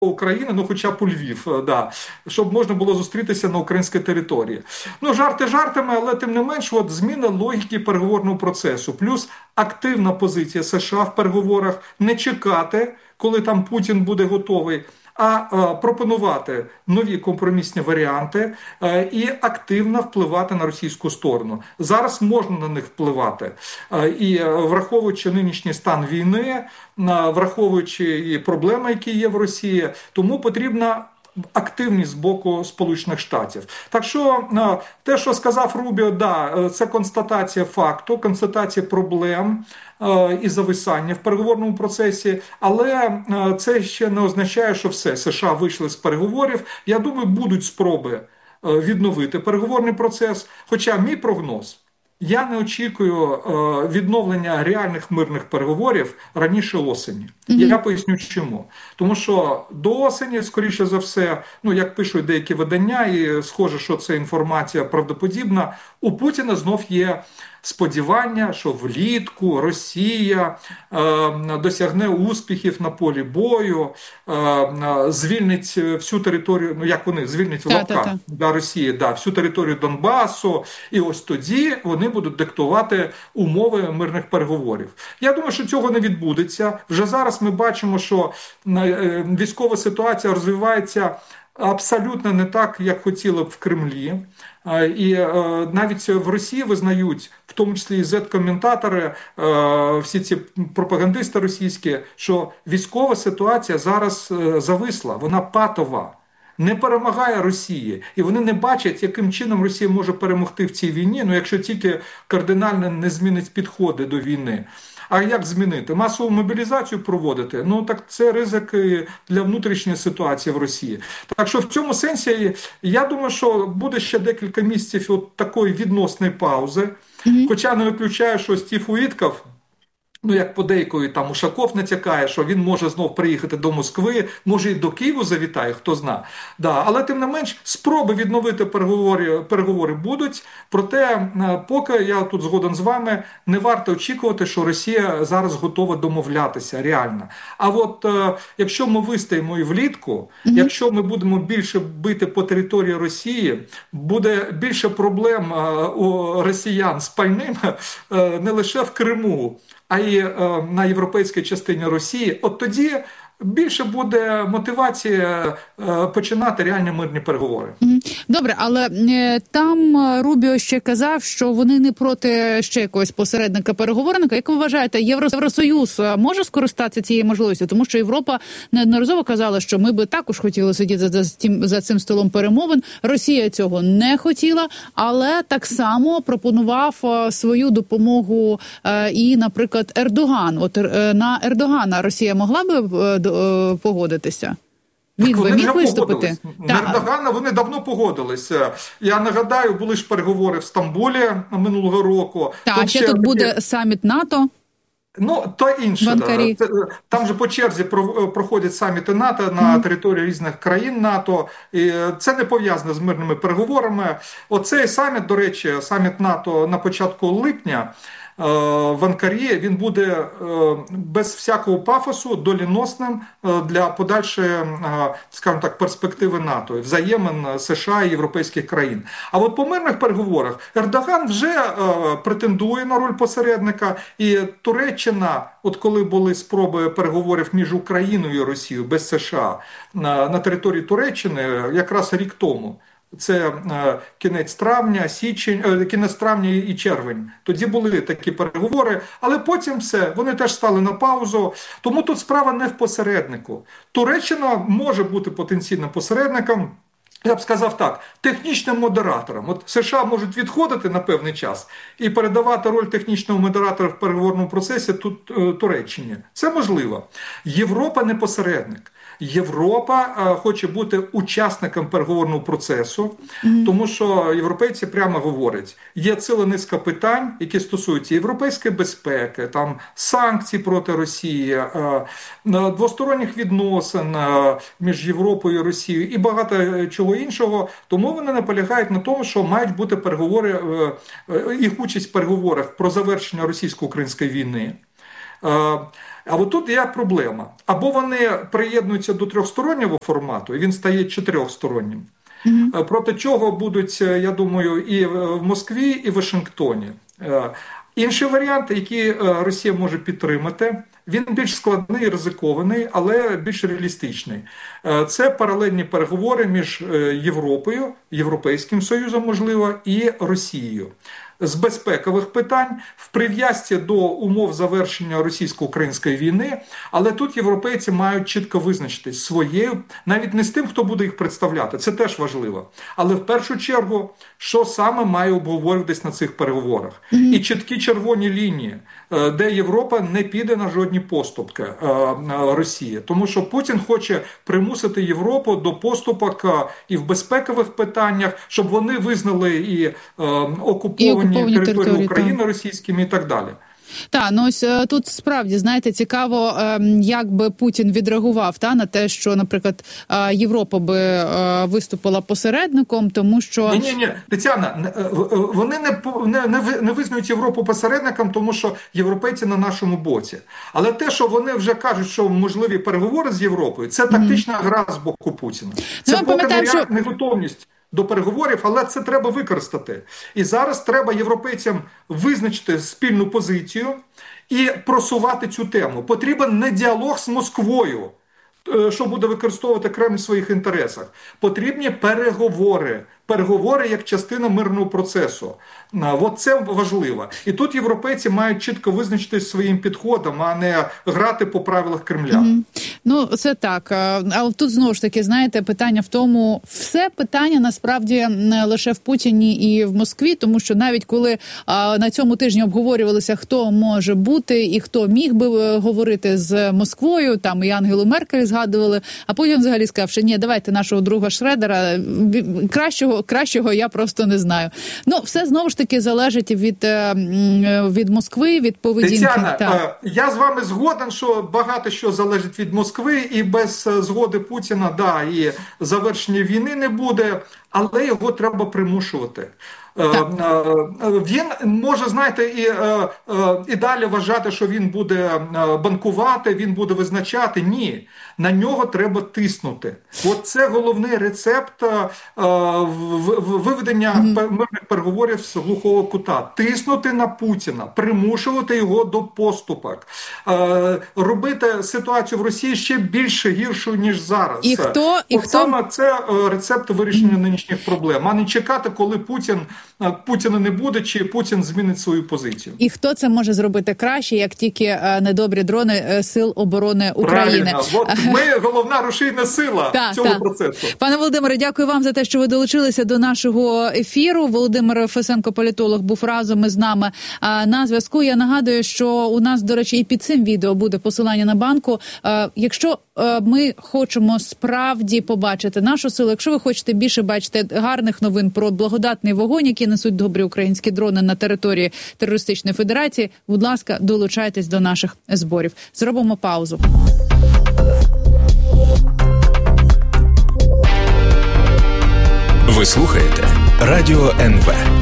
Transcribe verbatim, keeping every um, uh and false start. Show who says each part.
Speaker 1: України, ну хоча б у Львів, да, щоб можна було зустрітися на українській території. Ну, жарти жартами, але тим не менш, от зміна логіки переговорного процесу, плюс активна позиція США в переговорах, не чекати, коли там Путін буде готовий, а, а пропонувати нові компромісні варіанти а, і активно впливати на російську сторону. Зараз можна на них впливати. А, і а, враховуючи нинішній стан війни, а, враховуючи і проблеми, які є в Росії, тому потрібна активність з боку Сполучених Штатів. Так що те, що сказав Рубіо, да, це констатація факту, констатація проблем і зависання в переговорному процесі, але це ще не означає, що все, США вийшли з переговорів. Я думаю, будуть спроби відновити переговорний процес, хоча мій прогноз, я не очікую е, відновлення реальних мирних переговорів раніше осені. Mm-hmm. Я поясню чому. Тому що до осені, скоріше за все, ну як пишуть деякі видання, і схоже, що це інформація правдоподібна, у Путіна знов є сподівання, що влітку Росія е, досягне успіхів на полі бою, е, е, звільнить всю територію, ну як вони, звільнять в лапках для Росії, да, всю територію Донбасу, і ось тоді вони будуть диктувати умови мирних переговорів. Я думаю, що цього не відбудеться. Вже зараз ми бачимо, що е, військова ситуація розвивається абсолютно не так, як хотіли б в Кремлі. І навіть в Росії визнають, в тому числі і зет-коментатори, всі ці пропагандисти російські, що військова ситуація зараз зависла, вона патова, не перемагає Росії. І вони не бачать, яким чином Росія може перемогти в цій війні, ну якщо тільки кардинально не змінить підходи до війни. А як змінити? Масову мобілізацію проводити? Ну, так це ризик для внутрішньої ситуації в Росії. Так що в цьому сенсі, я думаю, що буде ще декілька місяців от такої відносної паузи. Mm-hmm. Хоча не виключаю, що Стів Уітков, ну, як подейкою, там Ушаков натякає, що він може знов приїхати до Москви, може і до Києва завітає, хто зна. Да, але тим не менш, спроби відновити переговори, переговори будуть, проте поки, я тут згоден з вами, не варто очікувати, що Росія зараз готова домовлятися реально. А от якщо ми вистоїмо і влітку, mm-hmm. якщо ми будемо більше бити по території Росії, буде більше проблем у росіян з пальним не лише в Криму, а й е, на європейській частині Росії, от тоді більше буде мотивація е, починати реальні мирні переговори.
Speaker 2: Добре, але е, там Рубіо ще казав, що вони не проти ще якогось посередника-переговорника. Як ви вважаєте, Євросоюз може скористатися цією можливістю? Тому що Європа неодноразово казала, що ми би також хотіли сидіти за, за, цим, за цим столом перемовин. Росія цього не хотіла, але так само пропонував свою допомогу е, і, наприклад, Ердоган. От е, на Ердогана Росія могла би е, погодитися? Він би міг виступити?
Speaker 1: На Ердогана вони давно погодилися. Я нагадаю, були ж переговори в Стамбулі минулого року.
Speaker 2: Так, а ще ще тут буде саміт НАТО.
Speaker 1: Ну, то інше. Да. Там же по черзі проходять саміти НАТО на mm. території різних країн НАТО. І це не пов'язано з мирними переговорами. Оцей саміт, до речі, саміт НАТО на початку липня, в Анкарі, він буде без всякого пафосу доліносним для подальшої, скажімо так, перспективи НАТО, взаємин США і європейських країн. А от по мирних переговорах Ердоган вже претендує на роль посередника, і Туреччина, от коли були спроби переговорів між Україною і Росією без США на території Туреччини, якраз рік тому, це е, кінець травня, січень, е, кінець травня і червень. Тоді були такі переговори, але потім все, вони теж стали на паузу. Тому тут справа не в посереднику. Туреччина може бути потенційним посередником, я б сказав так, технічним модератором. От США можуть відходити на певний час і передавати роль технічного модератора в переговорному процесі тут е, Туреччині. Це можливо. Європа не посередник. Європа е, хоче бути учасником переговорного процесу, mm-hmm. тому що європейці прямо говорять, є ціла низка питань, які стосуються європейської безпеки, там санкцій проти Росії, е, двосторонніх відносин е, між Європою і Росією і багато чого іншого. Тому вони наполягають на тому, що мають бути переговори, е, е, їх участь в переговорах про завершення російсько-української війни. Е, А от тут є проблема. Або вони приєднуються до трьохстороннього формату, і він стає чотирьохстороннім. Mm-hmm. Проти чого будуть, я думаю, і в Москві, і в Вашингтоні. Інший варіант, який Росія може підтримати, він більш складний і ризикований, але більш реалістичний. Це паралельні переговори між Європою, Європейським Союзом, можливо, і Росією. З безпекових питань в прив'язці до умов завершення російсько-української війни, але тут європейці мають чітко визначитись своєю, навіть не з тим, хто буде їх представляти, це теж важливо. Але в першу чергу, що саме має обговорюватись на цих переговорах. Mm-hmm. І чіткі червоні лінії, де Європа не піде на жодні поступки Росії. Тому що Путін хоче примусити Європу до поступок і в безпекових питаннях, щоб вони визнали і окуповані території, території України так. російськими і так далі.
Speaker 2: Так, ну ось тут справді, знаєте, цікаво, як би Путін відреагував та, на те, що, наприклад, Європа би виступила посередником, тому що...
Speaker 1: Ні-ні-ні, Тетяна, вони не, не, не визнають Європу посередником, тому що європейці на нашому боці. Але те, що вони вже кажуть, що можливі переговори з Європою, це тактична mm-hmm. гра з боку Путіна. Це
Speaker 2: ну,
Speaker 1: поки не,
Speaker 2: що...
Speaker 1: не готовність до переговорів, але це треба використати. І зараз треба європейцям визначити спільну позицію і просувати цю тему. Потрібен не діалог з Москвою, що буде використовувати Кремль в своїх інтересах. Потрібні переговори. Переговори як частина мирного процесу. От це важливо. І тут європейці мають чітко визначитись своїм підходом, а не грати по правилах Кремля. Mm-hmm.
Speaker 2: Ну, це так. Але тут знову ж таки, знаєте, питання в тому, все питання насправді не лише в Путіні і в Москві, тому що навіть коли а, на цьому тижні обговорювалося, хто може бути і хто міг би говорити з Москвою, там і Ангелу Меркель згадували, а потім взагалі сказав, що ні, давайте нашого друга Шредера, кращого Кращого я просто не знаю. Ну, все знову ж таки залежить від, від Москви, від поведінки.
Speaker 1: Тетяна, так. Я з вами згоден, що багато що залежить від Москви, і без згоди Путіна, да, і завершення війни не буде, але його треба примушувати. Так. Він може, знаєте, і, і далі вважати, що він буде банкувати, він буде визначати. Ні, на нього треба тиснути. От це головний рецепт виведення mm-hmm. мирних переговорів з глухого кута. Тиснути на Путіна, примушувати його до поступок, робити ситуацію в Росії ще більше гіршою, ніж зараз.
Speaker 2: І хто, і
Speaker 1: От
Speaker 2: хто...
Speaker 1: саме це рецепт вирішення mm-hmm. нинішніх проблем, а не чекати, коли Путін Путіна не буде, чи Путін змінить свою позицію.
Speaker 2: І хто це може зробити краще, як тільки недобрі дрони Сил оборони України?
Speaker 1: Правильно. От ми головна рушійна сила
Speaker 2: та,
Speaker 1: цього
Speaker 2: та.
Speaker 1: процесу.
Speaker 2: Пане Володимире, дякую вам за те, що ви долучилися до нашого ефіру. Володимир Фесенко, політолог, був разом із нами на зв'язку. Я нагадую, що у нас, до речі, і під цим відео буде посилання на банку. Якщо ми хочемо справді побачити нашу силу, якщо ви хочете більше бачити гарних новин про благодатний вогонь, які несуть добрі українські дрони на території терористичної федерації, будь ласка, долучайтесь до наших зборів. Зробимо паузу.
Speaker 3: Ви слухаєте Радіо ен ве.